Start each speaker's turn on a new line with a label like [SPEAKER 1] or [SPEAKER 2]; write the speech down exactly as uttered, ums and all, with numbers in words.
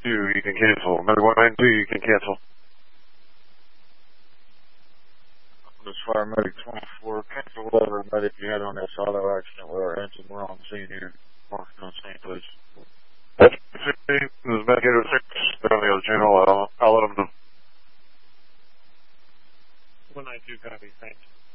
[SPEAKER 1] two, you can cancel. Medic one nine two, you can cancel.
[SPEAKER 2] This fire medic twenty-four, cancel whatever medic you had on this auto accident with our engine. We're on scene here. Marking on scene, please.
[SPEAKER 1] That's this is Medic eight oh six. They're on the other channel. I'll, I'll let them know.
[SPEAKER 3] one nine two, copy. Thanks.